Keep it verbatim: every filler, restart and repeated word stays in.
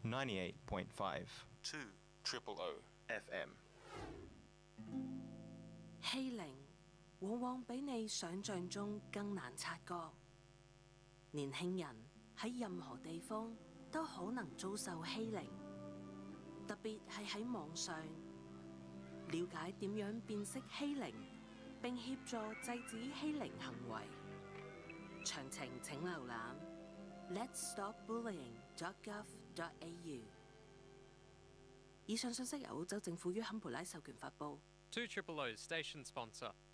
ninety-eight point five two triple O F M。 欺凌往往比你想象中更難察覺。年輕人喺任何地方都可能遭受欺凌，特別係喺網上。了解點樣辨識欺凌，並協助制止欺凌行為。詳情請瀏覽 let's stop bullying dot gov dot a u。以上信息由澳洲政府於坎培拉授權發布。 two triple O station sponsor.